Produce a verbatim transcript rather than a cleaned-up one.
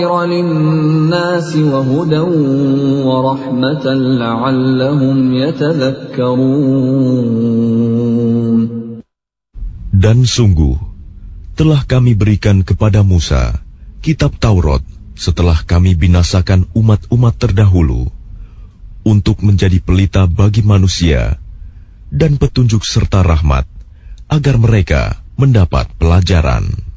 لِلنَّاسِ وَهُدًى وَرَحْمَةً لَعَلَّهُمْ يَتَذَكَّرُونَ. Dan sungguh, telah kami berikan kepada Musa kitab Taurat setelah kami binasakan umat-umat terdahulu, untuk menjadi pelita bagi manusia dan petunjuk serta rahmat, agar mereka mendapat pelajaran.